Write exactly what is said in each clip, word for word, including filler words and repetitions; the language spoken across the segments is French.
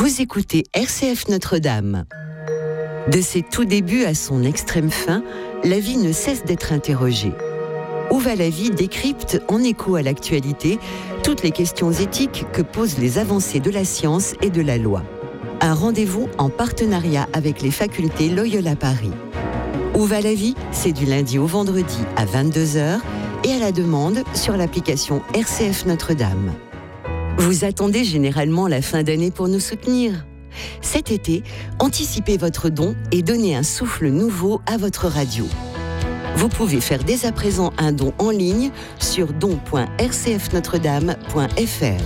Vous écoutez R C F Notre-Dame. De ses tout débuts à son extrême fin, la vie ne cesse d'être interrogée. Où va la vie décrypte, en écho à l'actualité, toutes les questions éthiques que posent les avancées de la science et de la loi. Un rendez-vous en partenariat avec les facultés Loyola Paris. Où va la vie ? C'est du lundi au vendredi à vingt-deux heures et à la demande sur l'application R C F Notre-Dame. Vous attendez généralement la fin d'année pour nous soutenir ? Cet été, anticipez votre don et donnez un souffle nouveau à votre radio. Vous pouvez faire dès à présent un don en ligne sur don point r c f notre dame point f r.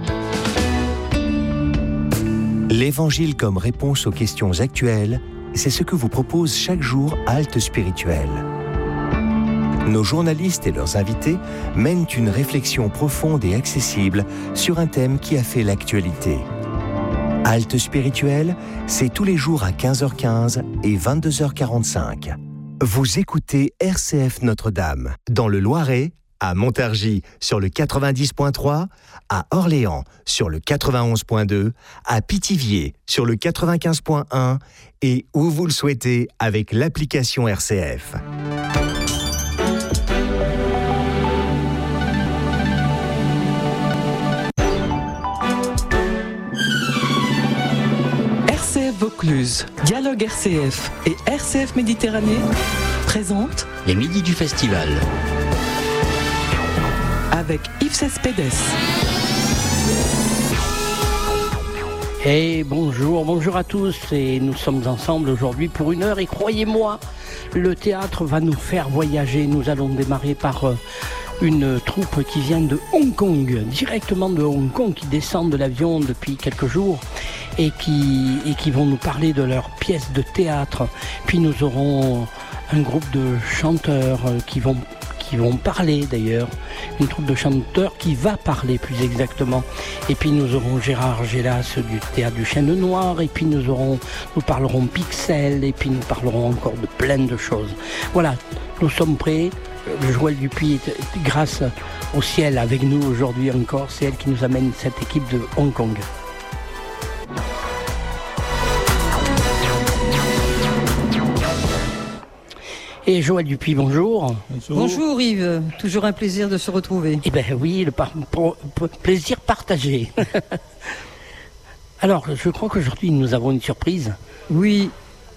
L'Évangile comme réponse aux questions actuelles, c'est ce que vous propose chaque jour Halte Spirituelle. Nos journalistes et leurs invités mènent une réflexion profonde et accessible sur un thème qui a fait l'actualité. Halte Spirituelle, c'est tous les jours à quinze heures quinze et vingt-deux heures quarante-cinq. Vous écoutez R C F Notre-Dame, dans le Loiret, à Montargis sur le quatre-vingt-dix point trois, à Orléans sur le quatre-vingt-onze point deux, à Pithiviers sur le quatre-vingt-quinze point un et où vous le souhaitez avec l'application R C F. R C F Vaucluse, Dialogue R C F et R C F Méditerranée présentent les Midis du Festival avec Yves Cespedes. Et bonjour, bonjour à tous, et nous sommes ensemble aujourd'hui pour une heure, et croyez-moi, le théâtre va nous faire voyager. Nous allons démarrer par euh, une troupe qui vient de Hong Kong, directement de Hong Kong, qui descend de l'avion depuis quelques jours et qui, et qui vont nous parler de leur pièce de théâtre. Puis nous aurons un groupe de chanteurs euh, qui vont qui vont parler d'ailleurs, une troupe de chanteurs qui va parler plus exactement. Et puis nous aurons Gérard Gélas du Théâtre du Chêne Noir, et puis nous aurons, nous parlerons Pixel, et puis nous parlerons encore de plein de choses. Voilà, nous sommes prêts. Joël Dupuis est, grâce au ciel, avec nous aujourd'hui encore. C'est elle qui nous amène cette équipe de Hong Kong. Et Joël Dupuis, bonjour. Bonjour. Bonjour Yves, toujours un plaisir de se retrouver. Eh bien oui, le par- pour, pour, plaisir partagé. Alors, je crois qu'aujourd'hui nous avons une surprise. Oui.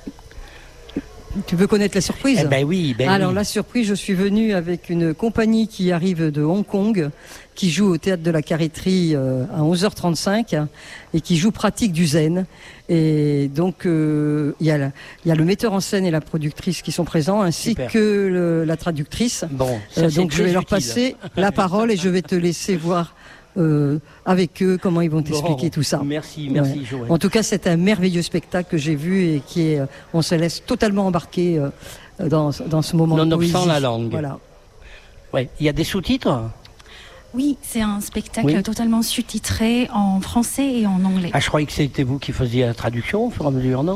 Tu veux connaître la surprise ? Eh ben oui. Ben Alors oui. la surprise, je suis venue avec une compagnie qui arrive de Hong Kong, qui joue au Théâtre de la Carré-Terie euh, à onze heures trente-cinq et qui joue Pratique du Zen. Et donc il euh, y, y a le metteur en scène et la productrice qui sont présents, ainsi Super. que le, la traductrice. Bon, ça, euh, donc je vais leur utile. passer la parole et je vais te laisser voir euh, avec eux comment ils vont t'expliquer bon, tout ça. Merci, merci ouais. Joël. En tout cas, c'est un merveilleux spectacle que j'ai vu et qui est, on se laisse totalement embarquer euh, dans, dans ce moment de poésie. Nonobstant la langue. Voilà. Ouais, il y a des sous-titres ? Oui, c'est un spectacle oui. totalement sous-titré en français et en anglais. Ah, je croyais que c'était vous qui faisiez la traduction au fur et à mesure, non ?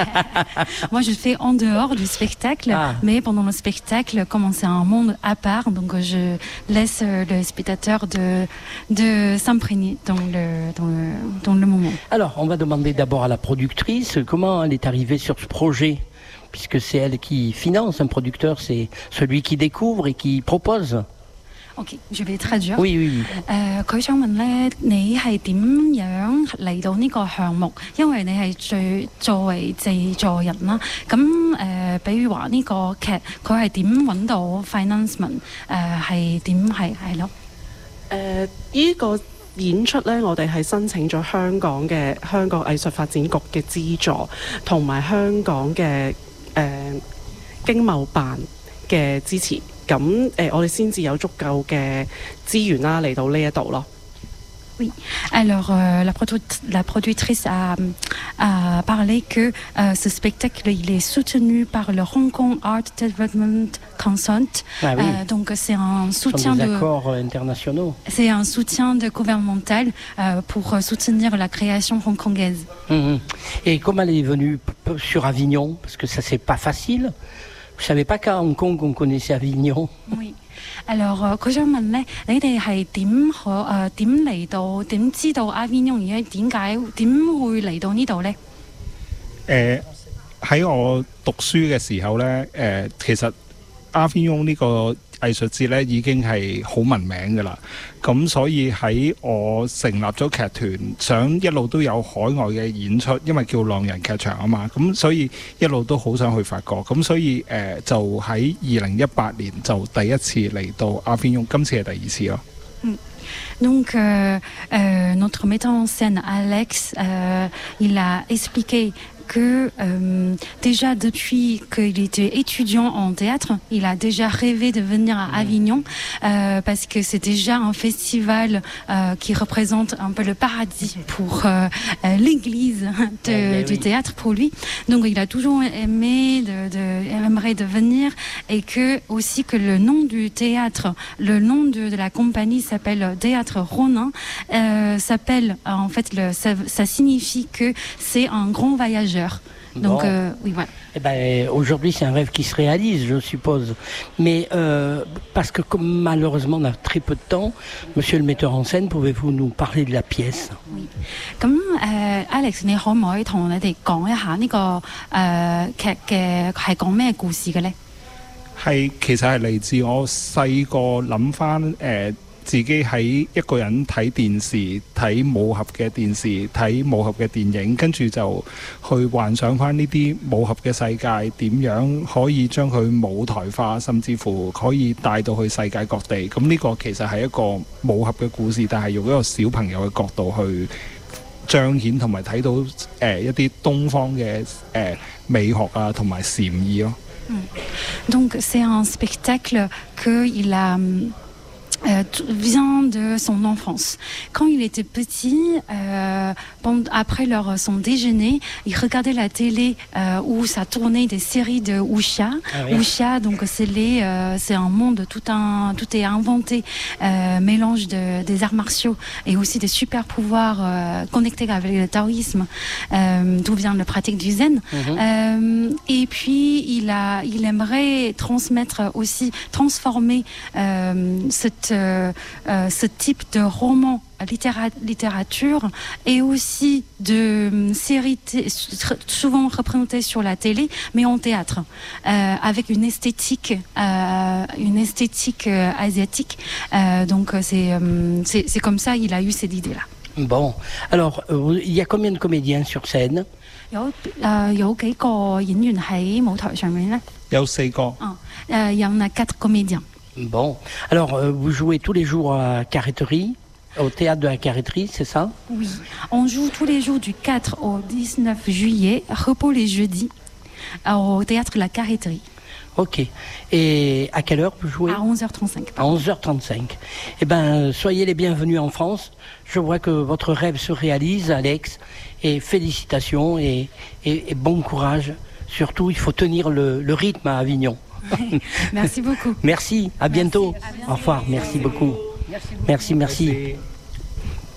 Moi, je fais en dehors du spectacle, ah. mais pendant le spectacle, comme c'est un monde à part, donc je laisse le spectateur de, de s'imprégner dans le, dans, le, dans le moment. Alors, on va demander d'abord à la productrice comment elle est arrivée sur ce projet, puisque c'est elle qui finance. Un producteur, c'est celui qui découvre et qui propose. OK， je vais traduire. Oui, oui, oui. 誒，佢想問咧，你係點樣嚟到呢個項目？因為你係最作為製作人啦。咁誒，比如話呢個劇，佢係點揾到 financement？ 誒係點係係咯？ 誒呢個演出咧，我哋係申請咗香港嘅香港藝術發展局嘅資助，同埋香港嘅誒、呃、經貿辦嘅支持。咁誒、呃，我哋先至有足夠嘅資源啦，嚟到呢一度咯。 Oui, alors euh, la, produ- la productrice a, a parlé que euh, ce spectacle il est soutenu par le Hong Kong Art Development Council. Ah oui. euh, donc c'est un soutien Ce sont des de accords internationaux. C'est un soutien de gouvernemental euh, pour soutenir la création hongkongaise. Mmh. Et comment elle est venue p- sur Avignon? Parce que ça c'est pas facile. Je savais pas qu'à Hong Kong on connaissait Avignon. Oui. Alors，佢想問咧，你哋係點可誒點嚟到點知道阿 Avignon 而家點解點會嚟到呢度咧？ 誒喺我讀書嘅時候咧，誒、呃、其實 Avignon 呢個藝術節咧已經係好聞名㗎啦。咁所以喺我成立咗劇團，想一路都有海外嘅演出，因為叫浪人劇場啊嘛。咁所以一路都好想去法國。咁所以誒、呃、就喺二零一八年就第一次嚟到 Avignon， 今次係第二次咯。 嗯。Donc, euh, euh, notre metteur en scène, Alex, euh, il a expliqué que euh, déjà depuis qu'il était étudiant en théâtre, il a déjà rêvé de venir à Avignon euh, parce que c'est déjà un festival euh, qui représente un peu le paradis pour euh, euh, l'église de, ouais, du oui. théâtre pour lui. Donc il a toujours aimé, de, de, aimerait de venir et que aussi que le nom du théâtre, le nom de, de la compagnie s'appelle Théâtre Ronin, euh, s'appelle en fait le, ça, ça signifie que c'est un grand voyageur. Donc, bon. euh, oui, voilà. Eh ben, aujourd'hui, c'est un rêve qui se réalise, je suppose. Mais euh, parce que comme malheureusement on a très peu de temps, monsieur le metteur en scène, pouvez-vous nous parler de la pièce? Oui. 咁誒 ，Alex， 你可唔可以同我哋講一下呢個誒劇嘅係講咩故事嘅咧？ 係其實係嚟自我細個諗翻誒。自己喺一個人睇電視、睇武俠嘅電視、睇武俠嘅電影，跟住就去幻想翻呢啲武俠嘅世界點樣可以將佢舞台化，甚至乎可以帶到去世界各地。咁呢個其實係一個武俠嘅故事，但係用一個小朋友嘅角度去彰顯同埋睇到誒、呃、一啲東方嘅誒、呃、美學啊同埋禪意咯。 嗯 Donc c'est un spectacle qu'il a Euh, vient de son enfance. Quand il était petit, euh, pendant, après leur, son déjeuner, il regardait la télé euh, où ça tournait des séries de wuxia. Ah oui. Wuxia, donc c'est les, euh, c'est un monde tout un, tout est inventé, euh, mélange de, des arts martiaux et aussi des super pouvoirs euh, connectés avec le taoïsme, euh, d'où vient la pratique du zen. Mm-hmm. Euh, et puis il a, il aimerait transmettre aussi, transformer euh, cette Euh, euh, ce type de roman littéra- littérature et aussi de euh, séries t- souvent représentées sur la télé mais en théâtre euh, avec une esthétique euh, une esthétique euh, asiatique euh, donc c'est, euh, c'est, c'est comme ça il a eu cette idée là. Bon, alors euh, il y a combien de comédiens sur scène? 有誒有幾個演員喺舞台上面咧？ 有四個。 啊誒有那 quatre comédiens. Bon, alors euh, vous jouez tous les jours à Carré-Terie, au théâtre de la Carré-Terie, c'est ça? Oui, on joue tous les jours du quatre au dix-neuf juillet, repos les jeudis, au théâtre de la Carré-Terie. Ok, et à quelle heure vous jouez? À onze heures trente-cinq. À onze heures trente-cinq. Eh bien, soyez les bienvenus en France. Je vois que votre rêve se réalise, Alex, et félicitations et, et, et bon courage. Surtout, il faut tenir le, le rythme à Avignon. Merci beaucoup. Merci, à bientôt. Merci, à bientôt. Au revoir, merci beaucoup. Merci, merci. merci. merci.